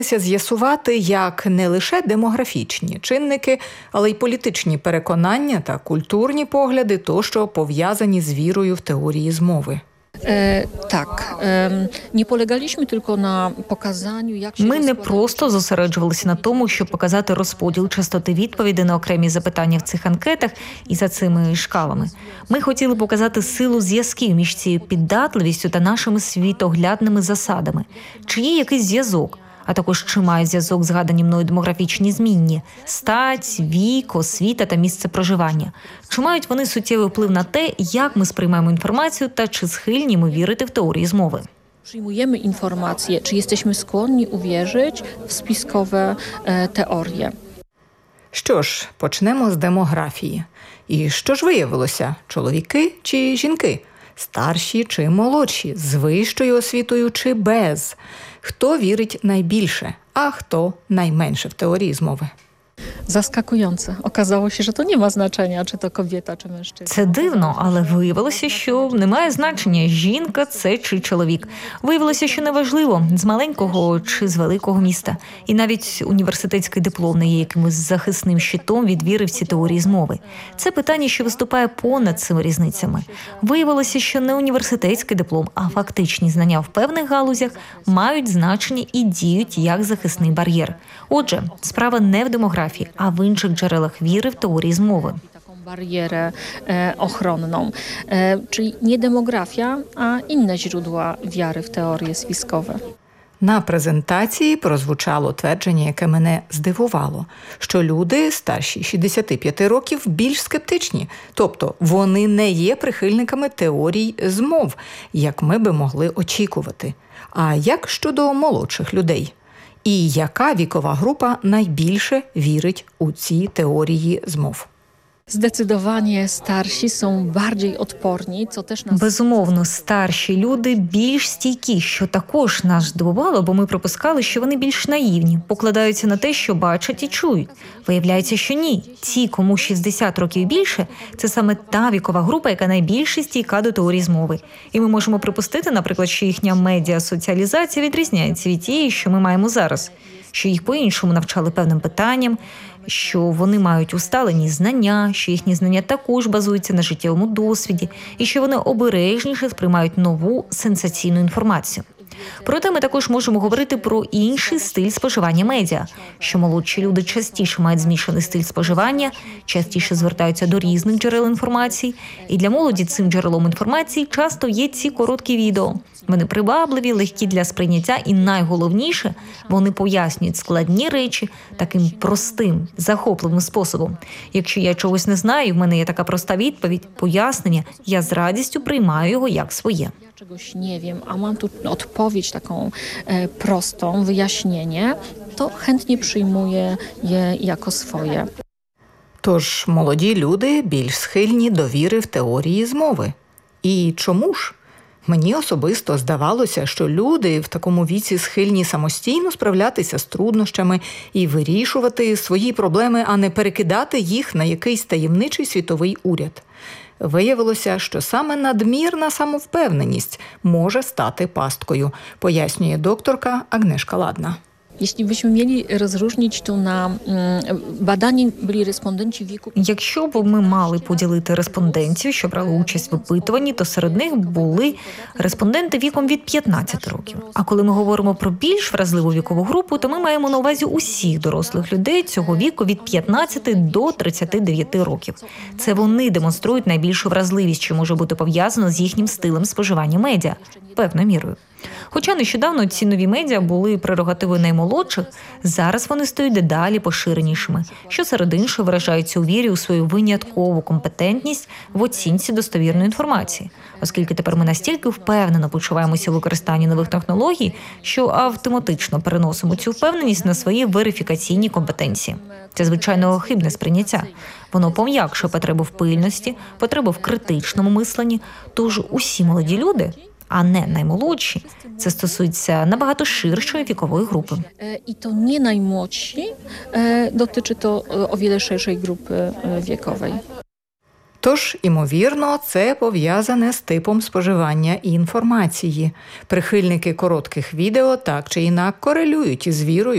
З'ясувати, як не лише демографічні чинники, але й політичні переконання та культурні погляди тощо пов'язані з вірою в теорії змови. Nie polegaliśmy tylko na pokazaniu, jak się Ми не просто зосереджувалися на тому, щоб показати розподіл частоти відповідей на окремі запитання в цих анкетах і за цими шкалами. Ми хотіли показати силу зв'язків між цією піддатливістю та нашими світоглядними засадами. Чи є якийсь зв'язок? А також чи мають зв'язок згадані мною демографічні змінні – стать, вік, освіта та місце проживання? Чи мають вони суттєвий вплив на те, як ми сприймаємо інформацію та чи схильні ми вірити в теорії змови? Przyjmujemy informacje, czy jesteśmy skłonni uwierzyć w spiskowe teorie. Що ж, почнемо з демографії. І що ж виявилося? Чоловіки чи жінки? Старші чи молодші? З вищою освітою чи без? Хто вірить найбільше, а хто найменше в теорії змови? Zaskakujące. Okazało się, że to nie ma znaczenia, czy to kobieta, czy mężczyzna. Це дивно, але виявилося, що немає значення, жінка це чи чоловік. Виявилося, що неважливо, з маленького чи з великого міста. І навіть університетський диплом не є якимось захисним щитом від віри в ці теорії змови. Це питання, що виступає понад цими різницями. Виявилося, що не університетський диплом, а фактичні знання в певних галузях мають значення і діють як захисний бар'єр. Отже, справа не в демографії, а в інших джерелах віри в теорії змови. Taką barierę ochronną. Czyli nie demografia, a inne źródła wiary w teorie spiskowe. На презентації прозвучало твердження, яке мене здивувало, що люди старші 65 років більш скептичні, тобто вони не є прихильниками теорій змов, як ми би могли очікувати. А як щодо молодших людей? І яка вікова група найбільше вірить у ці теорії змов? Zdecydowanie starsi są bardziej odporni, co też nas... Безумовно, старші люди більш стійкі, що також нас здивувало, бо ми припускали, що вони більш наївні, покладаються на те, що бачать і чують. Виявляється, що ні. Ті, кому 60 років і більше, це саме та вікова група, яка найбільше стійка до теорії змови. І ми можемо припустити, наприклад, що їхня медіасоціалізація відрізняється від тієї, що ми маємо зараз. Що їх по-іншому навчали певним питанням, що вони мають усталені знання, що їхні знання також базуються на життєвому досвіді, і що вони обережніше сприймають нову сенсаційну інформацію. Проте ми також можемо говорити про інший стиль споживання медіа, що молодші люди частіше мають змішаний стиль споживання, частіше звертаються до різних джерел інформації, і для молоді цим джерелом інформації часто є ці короткі відео. Вони привабливі, легкі для сприйняття і найголовніше, вони пояснюють складні речі таким простим, захопливим способом. Якщо я чогось не знаю, і в мене є така проста відповідь, пояснення, я з радістю приймаю його як своє. Czegoś nie wiem, a mam tu odpowiedź taką prostą, wyjaśnienie, to chętnie przyjmuję je jako swoje. Тож молоді люди більш схильні до віри в теорії змови. І чому ж? Мені особисто здавалося, що люди в такому віці схильні самостійно справлятися з труднощами і вирішувати свої проблеми, а не перекидати їх на якийсь таємничий світовий уряд. Виявилося, що саме надмірна самовпевненість може стати пасткою, пояснює докторка Агнешка Ладна. Jeśli byśmy mieli rozróżnić tu na badani byli respondenci wieku... Якщо б ми мали поділити респондентів, що брали участь в опитуванні, то серед них були респонденти віком від 15 років. А коли ми говоримо про більш вразливу вікову групу, то ми маємо на увазі усіх дорослих людей цього віку від 15 до 39 років. Це вони демонструють найбільшу вразливість, що може бути пов'язано з їхнім стилем споживання медіа, певною мірою. Хоча нещодавно ці нові медіа були прерогативою наймолодших, зараз вони стають дедалі поширенішими, що серед іншого виражаються у вірі у свою виняткову компетентність в оцінці достовірної інформації, оскільки тепер ми настільки впевнено почуваємося у використанні нових технологій, що автоматично переносимо цю впевненість на свої верифікаційні компетенції. Це, звичайно, хибне сприйняття. Воно пом'якшує потребу в пильності, потребу в критичному мисленні, тож усі молоді люди, а не наймолодші, це стосується набагато ширшої вікової групи. I to nie najmłodsi, dotyczy to o wiele szerszej grupy wiekowej. Тож, імовірно, це пов'язане з типом споживання інформації. Прихильники коротких відео так чи інакше корелюють із вірою